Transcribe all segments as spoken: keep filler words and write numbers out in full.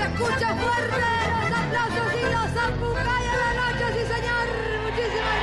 escucha fuerte los aplausos y los zampucay a la noche, sí señor. Muchísimas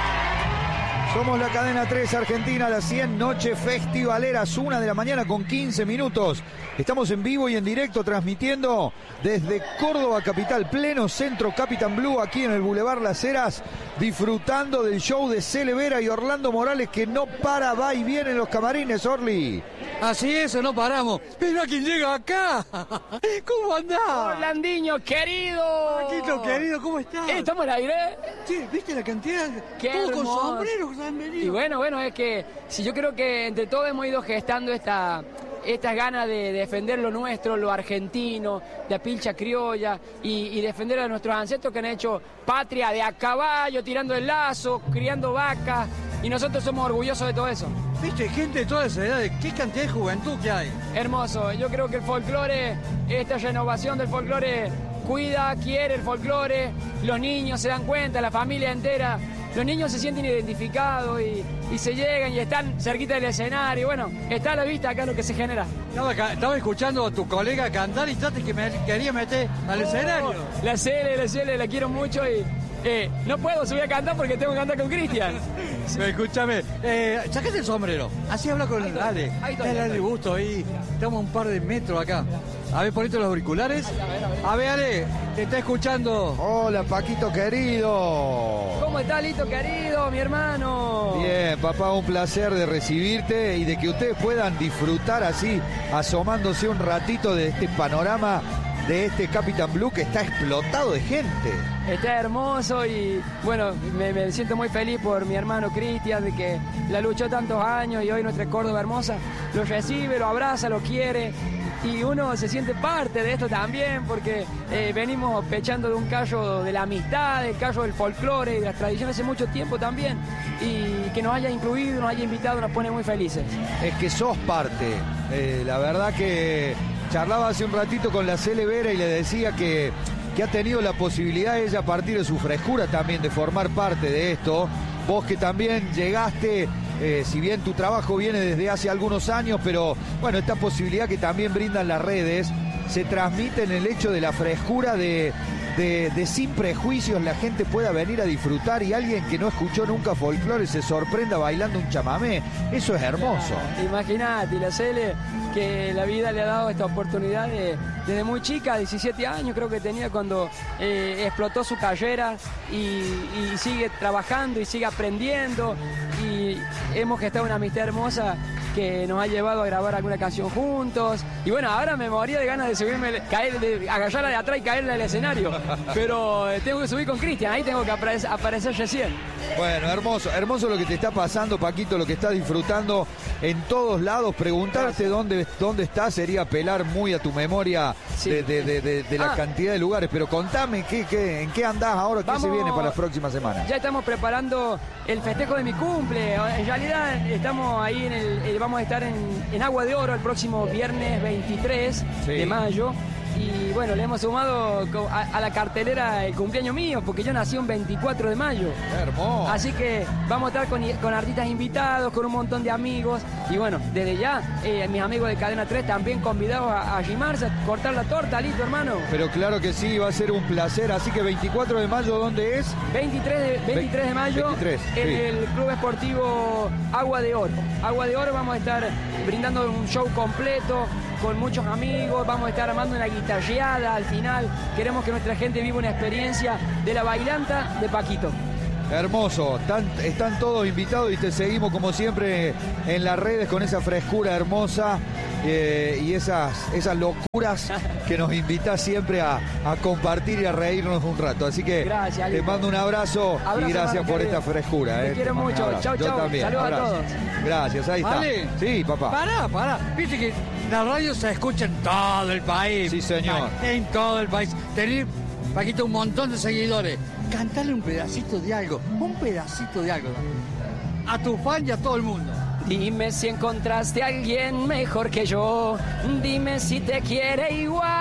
gracias. Somos la cadena tres Argentina, las cien noches festivaleras, una de la mañana con quince minutos. Estamos en vivo y en directo transmitiendo desde Córdoba capital, pleno centro Capitán Blue, aquí en el Boulevard Las Heras, disfrutando del show de Cele Vera y Orlando Morales, que no para, va y viene en los camarines, Orly. Así es, no paramos. Mira quién llega acá. ¿Cómo andás? Orlandiño, querido. Paquito, querido, ¿cómo estás? Eh, ¿Estamos al aire? Sí, ¿viste la cantidad? Qué Todos con hermoso. sombreros han venido. Y bueno, bueno, es que si yo creo que entre todos hemos ido gestando esta... estas ganas de defender lo nuestro, lo argentino, la pilcha criolla y, y defender a nuestros ancestros que han hecho patria de a caballo, tirando el lazo, criando vacas, y nosotros somos orgullosos de todo eso. Viste, gente de todas esas edades, qué cantidad de juventud que hay. Hermoso, yo creo que el folclore, esta renovación del folclore cuida, quiere el folclore, los niños se dan cuenta, la familia entera. Los niños se sienten identificados y, y se llegan y están cerquita del escenario. Bueno, está a la vista acá lo que se genera. Estaba, acá- estaba escuchando a tu colega cantar y trate que me quería meter al Oh, escenario. La Cele, la Cele, la quiero mucho y eh, no puedo subir a cantar porque tengo que cantar con Cristian. Escúchame, eh, sacate el sombrero. Así habla con el Ale. ahí estoy, Dale, ahí Ale, estoy. gusto ahí. Estamos a un par de metros acá. A ver, ponete los auriculares. A ver, Ale, te está escuchando. Hola, Paquito querido. ¿Cómo está, Lito, querido, mi hermano? Bien, papá, un placer de recibirte y de que ustedes puedan disfrutar así, asomándose un ratito de este panorama de este Capitán Blue que está explotado de gente. Está hermoso y bueno, me, me siento muy feliz por mi hermano Cristian, de que la luchó tantos años y hoy nuestra Córdoba hermosa lo recibe, lo abraza, lo quiere. Y uno se siente parte de esto también porque eh, venimos pechando de un callo de la amistad, del callo del folclore y de las tradiciones hace mucho tiempo también. Y que nos haya incluido, nos haya invitado, nos pone muy felices. Es que sos parte. Eh, la verdad que charlaba hace un ratito con la Cele Vera y le decía que, que ha tenido la posibilidad ella a partir de su frescura también de formar parte de esto. Vos que también llegaste, eh, si bien tu trabajo viene desde hace algunos años, pero bueno, esta posibilidad que también brindan las redes, se transmite en el hecho de la frescura de, de, de sin prejuicios la gente pueda venir a disfrutar y alguien que no escuchó nunca folclore se sorprenda bailando un chamamé. Eso es hermoso. Imagínate, la Cele, que la vida le ha dado esta oportunidad de- desde muy chica, diecisiete años creo que tenía cuando eh, explotó su carrera y, y sigue trabajando y sigue aprendiendo y hemos gestado una amistad hermosa que nos ha llevado a grabar alguna canción juntos y bueno, ahora me moría de ganas de subirme, caer, de agarrarla de atrás y caerle al escenario, pero eh, tengo que subir con Cristian, ahí tengo que aparecer, aparecer recién. Bueno, hermoso, hermoso lo que te está pasando, Paquito, lo que estás disfrutando en todos lados. Preguntarte dónde, dónde estás sería apelar muy a tu memoria Sí. de, de- de- de- de la Ah. cantidad de lugares, pero contame qué, qué, en qué andás ahora, qué se Vamos. viene para las próximas semanas. Ya estamos preparando el festejo de mi cumple. En realidad estamos ahí en el, eh, vamos a estar en, en Agua de Oro el próximo viernes veintitrés Sí. de mayo. Y bueno, le hemos sumado co- a, a la cartelera el cumpleaños mío, porque yo nací un veinticuatro de mayo. Qué hermoso. Así que vamos a estar con, con artistas invitados, con un montón de amigos. Y bueno, desde ya, eh, mis amigos de Cadena tres también convidados a, a arrimarse, a cortar la torta, listo, hermano. Pero claro que sí, va a ser un placer. Así que veinticuatro de mayo, ¿dónde es? veintitrés de, veintitrés de mayo veintitrés, en sí. el Club Esportivo Agua de Oro. Agua de Oro vamos a estar brindando un show completo con muchos amigos, vamos a estar armando una guitarreada al final. Queremos que nuestra gente viva una experiencia de la bailanta de Paquito. Hermoso, están, están todos invitados y te seguimos como siempre en las redes con esa frescura hermosa eh, y esas, esas locuras que nos invitas siempre a, a compartir y a reírnos un rato. Así que Gracias, te Lito. mando un abrazo, Abrazo, y gracias hermano por querido. esta frescura. Te eh. quiero mando un mucho. abrazo. Chau, Yo chau. también. Saludos a Abrazo. todos. Gracias, ahí está. Ale. Sí, papá. Pará, pará. Viste que la radio se escucha en todo el país. Sí, señor. En todo el país. Tenés, Paquito, un montón de seguidores. Cantale un pedacito de algo. Un pedacito de algo. A tu fan y a todo el mundo. Dime si encontraste a alguien mejor que yo. Dime si te quiere igual.